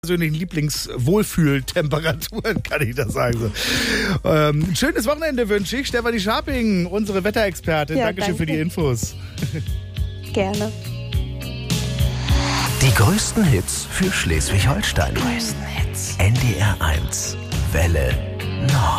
persönlichen Lieblingswohlfühltemperaturen, kann ich das sagen. So. Ein schönes Wochenende wünsche ich. Stefanie Scharping, unsere Wetterexpertin. Ja, Dankeschön für die Infos. Gerne. Die größten Hits für Schleswig-Holstein. NDR 1, Welle Nord.